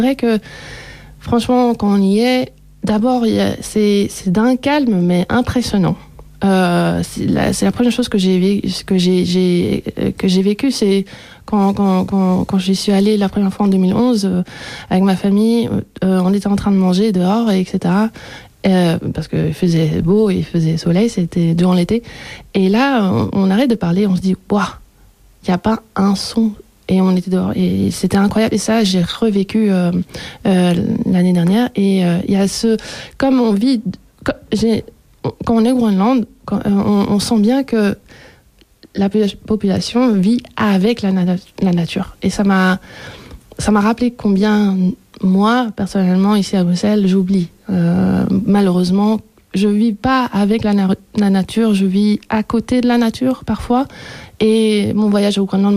vrai que, franchement, quand on y est, d'abord, c'est d'un calme, mais impressionnant. C'est la première chose que j'ai vécu, c'est quand j'y suis allée la première fois en 2011 avec ma famille, on était en train de manger dehors, etc. Parce qu'il faisait beau, il faisait soleil, c'était durant l'été. Et là, on arrête de parler, on se dit, waouh, il n'y a pas un son. Et on était dehors. Et c'était incroyable. Et ça, j'ai revécu l'année dernière. Et il y a comme on vit, quand on est au Groenland, on sent bien que la population vit avec la nature. Et ça m'a rappelé combien, moi, personnellement, ici à Bruxelles, j'oublie. Malheureusement, je vis pas avec la nature, je vis à côté de la nature parfois. Et mon voyage au Groenland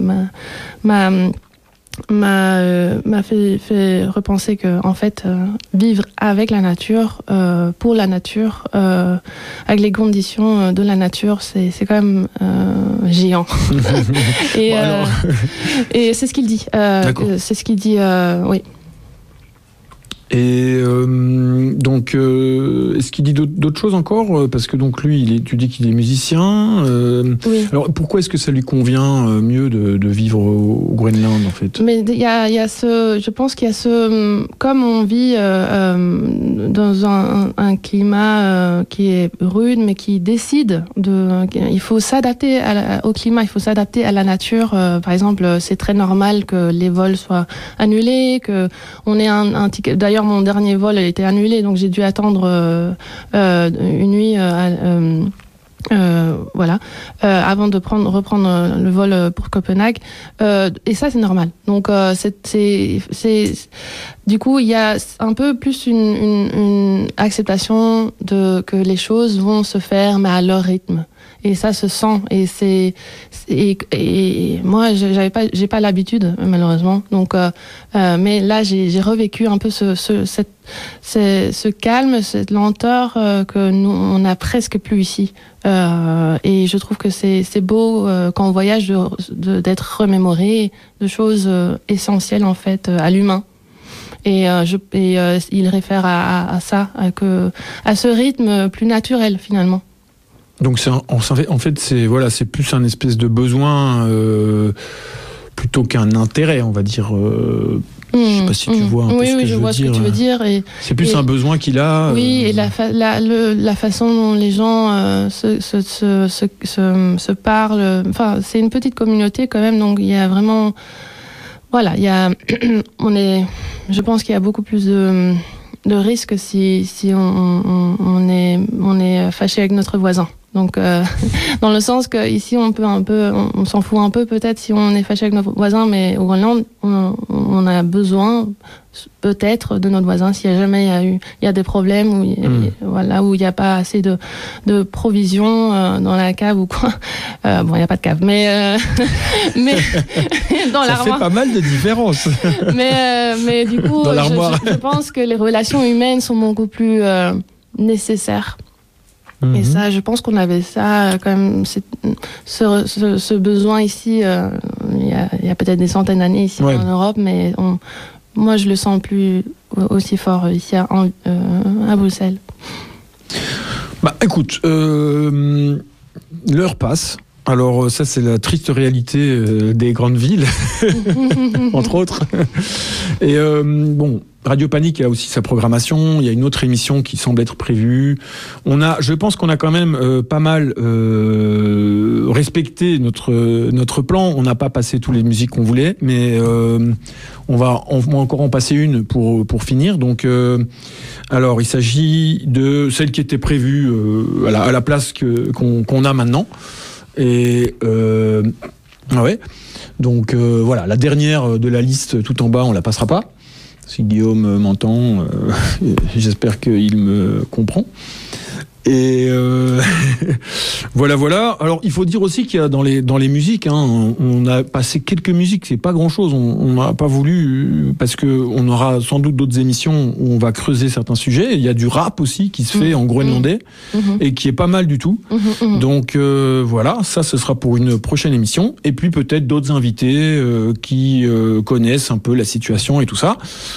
m'a fait repenser que, en fait, vivre avec la nature, pour la nature, avec les conditions de la nature, c'est quand même géant. Et, et c'est ce qu'il dit. C'est ce qu'il dit, oui. Et donc, est-ce qu'il dit d'autres choses encore ? Parce que donc lui, tu dis qu'il est musicien. Oui. Alors pourquoi est-ce que ça lui convient mieux de vivre au Groenland en fait ? Mais il y a je pense qu'il y a comme on vit dans un climat qui est rude, mais qui décide il faut s'adapter au climat, il faut s'adapter à la nature. Par exemple, c'est très normal que les vols soient annulés, que on ait un ticket. D'ailleurs, mon dernier vol a été annulé, donc j'ai dû attendre une nuit avant de reprendre le vol pour Copenhague. Et ça, c'est normal. Donc, du coup, il y a un peu plus une acceptation que les choses vont se faire, mais à leur rythme. Et ça se sent. Et moi, j'ai pas l'habitude, malheureusement. Donc, mais là, j'ai revécu un peu ce calme, cette lenteur que nous, on a presque plus ici. Et je trouve que c'est beau quand on voyage d'être remémoré de choses essentielles, en fait, à l'humain. Et il réfère à ça, à ce rythme plus naturel, finalement. Donc en fait c'est plus un espèce de besoin plutôt qu'un intérêt, on va dire. Je sais pas si tu vois un peu ce que je veux dire. Oui, je vois ce que tu veux dire. C'est plus un besoin qu'il a. Oui, et la façon dont les gens se parlent. Enfin, c'est une petite communauté quand même, donc il y a vraiment. Voilà, je pense qu'il y a beaucoup plus de risques si on est fâché avec notre voisin. Donc, dans le sens qu'ici, on s'en fout un peu peut-être si on est fâché avec notre voisin, mais au Groenland, on a besoin peut-être de notre voisin s'il y a jamais il y a des problèmes où il n'y a pas assez de provisions dans la cave ou quoi. Bon, il n'y a pas de cave, mais dans l'armoire. Ça fait pas mal de différences. mais du coup, je pense que les relations humaines sont beaucoup plus nécessaires. Et ça, je pense qu'on avait ça quand même, ce besoin ici, il y a peut-être des centaines d'années ici en Europe, mais moi je le sens plus aussi fort ici à Bruxelles. Bah écoute, l'heure passe. Alors ça, c'est la triste réalité des grandes villes, entre autres. Et bon, Radio Panique a aussi sa programmation. Il y a une autre émission qui semble être prévue. Je pense qu'on a quand même pas mal respecté notre plan. On n'a pas passé toutes les musiques qu'on voulait, mais on va encore en passer une pour finir. Donc, alors, il s'agit de celle qui était prévue à la place qu'on a maintenant. Et ouais. Donc voilà, la dernière de la liste tout en bas, on la passera pas. Si Guillaume m'entend, j'espère qu'il me comprend. Et voilà. Alors, il faut dire aussi qu'il y a dans les musiques, on a passé quelques musiques, c'est pas grand-chose. On n'a pas voulu, parce que on aura sans doute d'autres émissions où on va creuser certains sujets. Il y a du rap aussi qui se fait en groenlandais et qui est pas mal du tout. Donc voilà, ça, ce sera pour une prochaine émission. Et puis peut-être d'autres invités qui connaissent un peu la situation et tout ça.